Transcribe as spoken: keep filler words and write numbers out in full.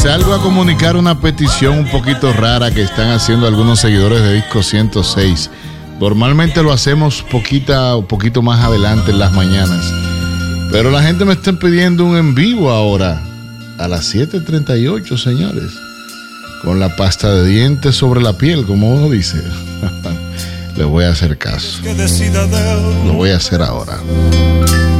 salgo a comunicar una petición un poquito rara que están haciendo algunos seguidores de Disco ciento seis. Normalmente lo hacemos poquita, un poquito más adelante en las mañanas, pero la gente me está pidiendo un en vivo ahora a las siete treinta y ocho, señores, con la pasta de dientes sobre la piel, como uno dice. Le voy a hacer caso. Lo voy a hacer ahora.